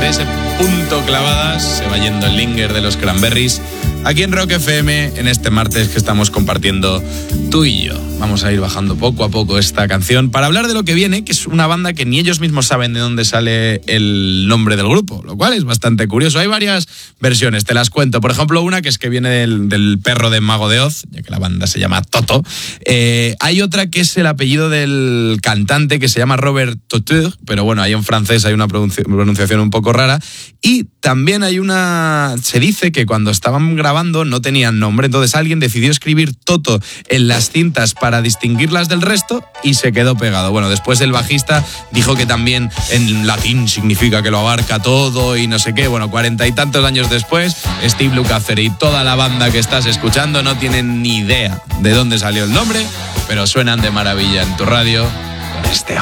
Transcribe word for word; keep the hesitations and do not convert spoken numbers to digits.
trece punto clavadas, se va yendo el Linger de los Cranberries. Aquí en Rock F M, en este martes que estamos compartiendo tú y yo. Vamos a ir bajando poco a poco esta canción para hablar de lo que viene, que es una banda que ni ellos mismos saben de dónde sale el nombre del grupo, lo cual es bastante curioso. Hay varias versiones, te las cuento. Por ejemplo, una que es que viene del, del perro de Mago de Oz, ya que la banda se llama Toto. Eh, hay otra que es el apellido del cantante, que se llama Robert Totur, pero bueno, ahí en francés hay una pronunciación un poco rara. Y también hay una... Se dice que cuando estaban grabando no tenían nombre, entonces alguien decidió escribir Toto en las cintas para distinguirlas del resto y se quedó pegado. Bueno, después el bajista dijo que también en latín significa que lo abarca todo y no sé qué. Bueno, cuarenta y tantos años después, Steve Lukather y toda la banda que estás escuchando no tienen ni idea de dónde salió el nombre, pero suenan de maravilla en tu radio con este